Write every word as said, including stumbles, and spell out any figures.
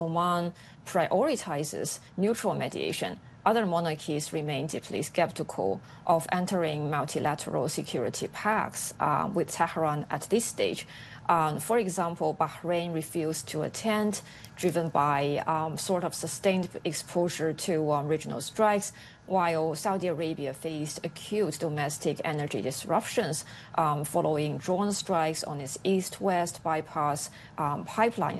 Oman prioritizes neutral mediation, other monarchies remain deeply skeptical of entering multilateral security pacts uh, with Tehran at this stage. Um, for example, Bahrain refused to attend, driven by um, sort of sustained exposure to um, regional strikes, while Saudi Arabia faced acute domestic energy disruptions um, following drone strikes on its east-west bypass um, pipeline